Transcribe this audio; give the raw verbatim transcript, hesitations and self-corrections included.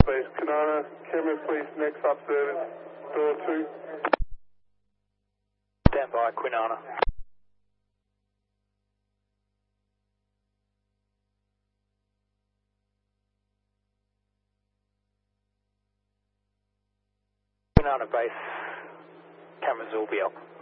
base. Kanana, camera please, next up service, door two. Stand by, Quinana. Quinana base, cameras will be up.